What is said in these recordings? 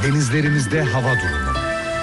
Denizlerimizde hava durumu.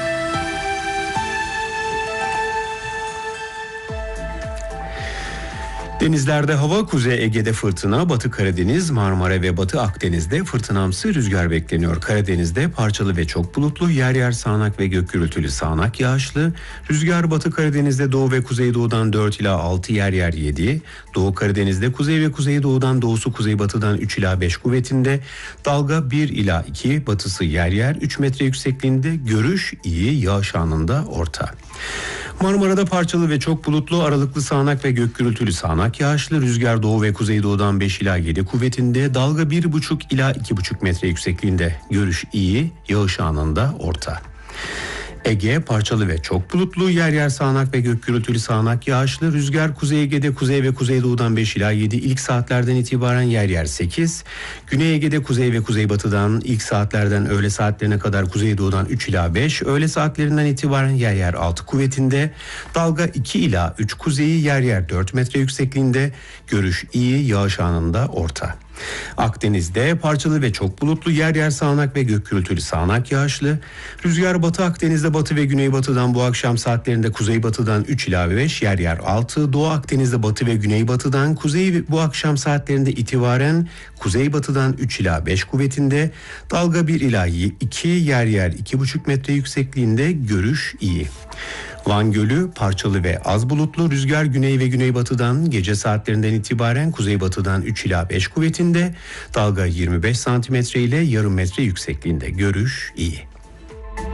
Denizlerde hava, Kuzey Ege'de fırtına, Batı Karadeniz, Marmara ve Batı Akdeniz'de fırtınamsı rüzgar bekleniyor. Karadeniz'de parçalı ve çok bulutlu, yer yer sağanak ve gök gürültülü sağanak yağışlı. Rüzgar Batı Karadeniz'de doğu ve kuzeydoğudan 4 ila 6, yer yer 7. Doğu Karadeniz'de kuzey ve kuzeydoğudan, doğusu kuzeybatıdan 3 ila 5 kuvvetinde. Dalga 1 ila 2, batısı yer yer 3 metre yüksekliğinde. Görüş iyi, yağış anında orta. Marmara'da parçalı ve çok bulutlu, aralıklı sağanak ve gök gürültülü sağanak yağışlı. Rüzgar doğu ve kuzeydoğudan 5 ila 7 kuvvetinde. Dalga 1,5 ila 2,5 metre yüksekliğinde. Görüş iyi, yağış anında orta. Ege parçalı ve çok bulutlu, yer yer sağanak ve gök gürültülü sağanak yağışlı. Rüzgar Kuzey Ege'de kuzey ve kuzeydoğudan 5 ila 7, ilk saatlerden itibaren yer yer 8. Güney Ege'de kuzey ve kuzeybatıdan ilk saatlerden öğle saatlerine kadar kuzeydoğudan 3 ila 5. Öğle saatlerinden itibaren yer yer 6 kuvvetinde. Dalga 2 ila 3 kuzeyi, yer yer 4 metre yüksekliğinde. Görüş iyi, yağış anında orta. Akdeniz'de parçalı ve çok bulutlu, yer yer sağanak ve gök gürültülü sağanak yağışlı. Rüzgar Batı Akdeniz'de batı ve güneybatıdan bu akşam saatlerinde kuzeybatıdan 3 ila 5, yer yer 6. Doğu Akdeniz'de batı ve güneybatıdan kuzey bu akşam saatlerinde itibaren kuzeybatıdan 3 ila 5 kuvvetinde. Dalga 1 ila 2, yer yer 2,5 metre yüksekliğinde. Görüş iyi. Van Gölü parçalı ve az bulutlu, rüzgar güney ve güneybatıdan gece saatlerinden itibaren kuzeybatıdan 3 ila 5 kuvvetinde. Dalga 25 santimetre ile yarım metre yüksekliğinde. Görüş iyi.